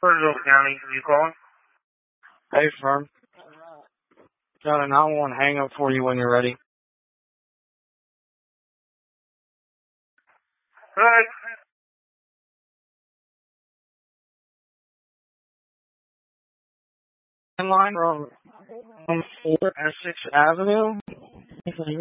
Burnsville County, you calling? Hey, firm. Got a 911 hang up for you when you're ready. Alright. Line from 4 Essex Avenue.